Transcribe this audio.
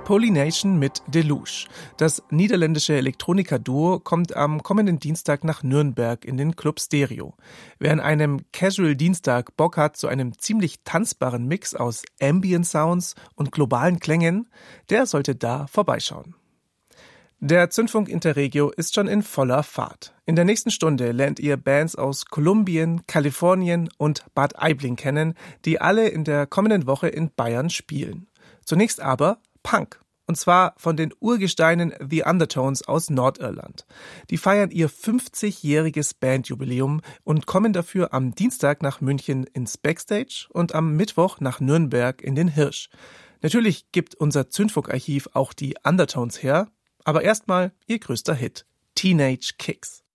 Polynation mit Deluge. Das niederländische Elektroniker-Duo kommt am kommenden Dienstag nach Nürnberg in den Club Stereo. Wer an einem Casual-Dienstag Bock hat zu einem ziemlich tanzbaren Mix aus Ambient-Sounds und globalen Klängen, der sollte da vorbeischauen. Der Zündfunk Interregio ist schon in voller Fahrt. In der nächsten Stunde lernt ihr Bands aus Kolumbien, Kalifornien und Bad Aibling kennen, die alle in der kommenden Woche in Bayern spielen. Zunächst aber Punk. Und zwar von den Urgesteinen The Undertones aus Nordirland. Die feiern ihr 50-jähriges Bandjubiläum und kommen dafür am Dienstag nach München ins Backstage und am Mittwoch nach Nürnberg in den Hirsch. Natürlich gibt unser Zündfunkarchiv auch die Undertones her, aber erstmal ihr größter Hit, Teenage Kicks.